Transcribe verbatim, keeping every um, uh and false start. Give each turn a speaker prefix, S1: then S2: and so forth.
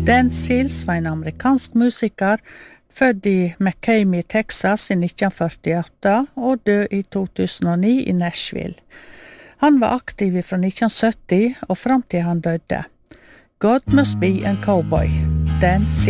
S1: Dan Seals var en amerikansk musiker, født i McCamey, Texas i nitten førtiåtte og død i to tusen og ni i Nashville. Han var aktiv fra nitten sytti og fram til han døde. God Must Be a Cowboy, Dan Seals.